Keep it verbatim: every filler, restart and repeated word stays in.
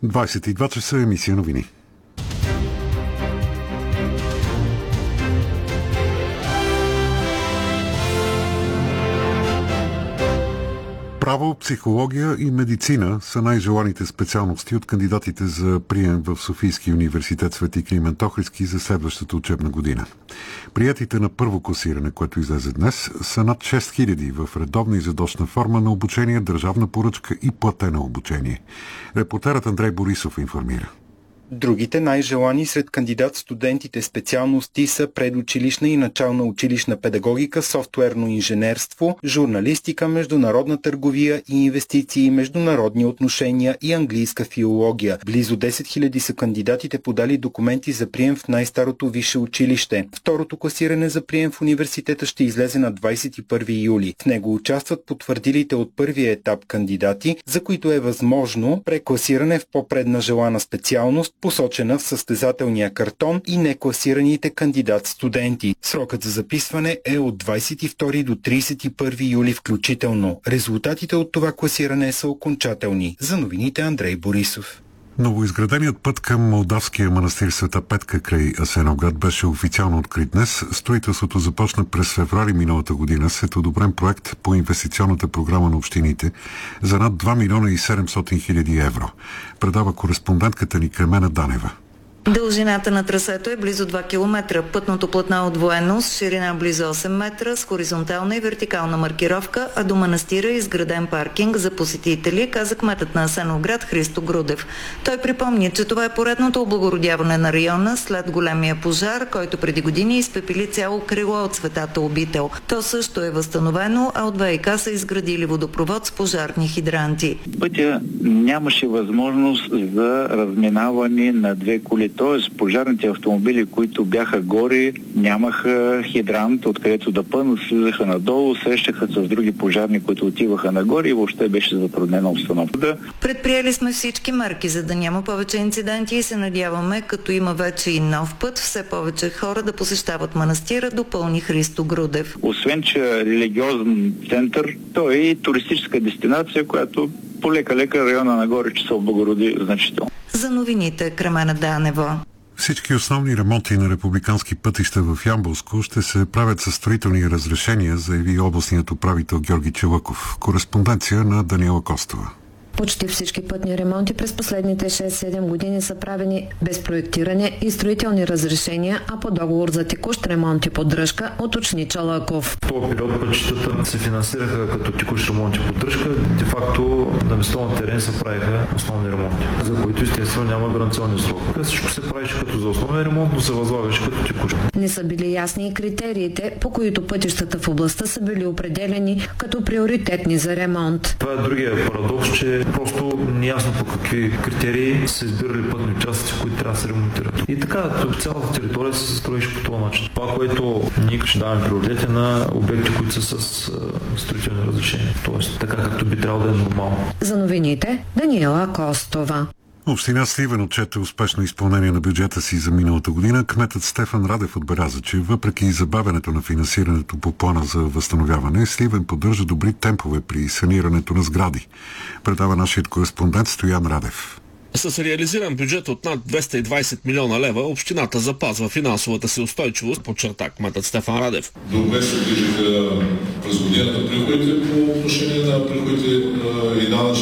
двадесет и два часа, емисия новини. Право, психология и медицина са най-желаните специалности от кандидатите за прием в Софийския университет Свети Климент Охридски за следващата учебна година. Приятите на първо класиране, което излезе днес, са над шест хиляди в редовна и задочна форма на обучение, държавна поръчка и платено обучение. Репортерът Андрей Борисов информира. Другите най-желани сред кандидат-студентите специалности са предучилищна и начална училищна педагогика, софтуерно инженерство, журналистика, международна търговия и инвестиции, международни отношения и английска филология. Близо десет хиляди са кандидатите подали документи за прием в най-старото висше училище. Второто класиране за прием в университета ще излезе на двадесет и първи юли. В него участват потвърдилите от първия етап кандидати, за които е възможно прекласиране в по-предна желана специалност, посочена в състезателния картон, и некласираните кандидат-студенти. Срокът за записване е от двадесет и втори до тридесет и първи юли включително. Резултатите от това класиране са окончателни. За новините Андрей Борисов. Новоизграденият път към молдавския манастир Света Петка край Асеновград беше официално открит днес. Строителството започна през февруари миналата година след одобрен проект по инвестиционната програма на общините за над два милиона и седемстотин хиляди евро. Предава кореспондентката ни Кремена Данева. Дължината на трасето е близо два километра. Пътното платно е отвоено с ширина близо осем метра, с хоризонтална и вертикална маркировка, а до манастира е изграден паркинг за посетители, каза кметът на Асеновград Христо Грудев. Той припомни, че това е поредното облагородяване на района след големия пожар, който преди години изпепели цяло крило от Светата обител. То също е възстановено, а от ВиК са изградили водопровод с пожарни хидранти. Пътя нямаше възможност за разминаване на две коли. Т.е. пожарните автомобили, които бяха горе, нямаха хидрант, откъдето да пънат, слизаха надолу, срещаха с други пожарни, които отиваха нагоре и въобще беше затруднена обстановка. Предприели сме всички мерки, за да няма повече инциденти и се надяваме, като има вече и нов път, все повече хора да посещават манастира, допълни Христо Грудев. Освен, че религиозен център, той е и туристическа дестинация, която полека-лека района нагоре, че се облагороди значително. За новините Кремена Данева. Всички основни ремонти на републикански пътища в Ямболско ще се правят със строителни разрешения, заяви областният управител Георги Челъков. Кореспонденция на Даниела Костова. Почти всички пътни ремонти през последните шест-седем години са правени без проектиране и строителни разрешения, а по договор за текущ ремонт и поддръжка, уточни Чалъков. В този период пътищата се финансираха като текущ ремонт и поддръжка. Де факто на местовен терен се правиха основни ремонти, за които естествено няма гаранционни срокове. Всичко се правеше като за основен ремонт, но се възлагаше като текущ. Не са били ясни и критериите, по които пътищата в областта са били определени като приоритетни за ремонт. Това е другия парадокс, че просто неясно по какви критерии са избирали пътни участъци, които трябва да се ремонтират. И така, цялата територия се строеше по този начин. Това, което ние ще даваме приоритет е на обекти, които са с а, строителни разрешения. Тоест, така както би трябвало да е нормално. За новините Даниела Костова. Община Сливен отчете успешно изпълнение на бюджета си за миналата година. Кметът Стефан Радев отбеляза, че въпреки забавянето на финансирането по плана за възстановяване, Сливен поддържа добри темпове при санирането на сгради. Предава нашият кореспондент Стоян Радев. С реализиран бюджет от над двеста и двадесет милиона лева, общината запазва финансовата си устойчивост, подчерта кметът Стефан Радев. Добре се движиха през годината приходите по отношение на приходите и данъчни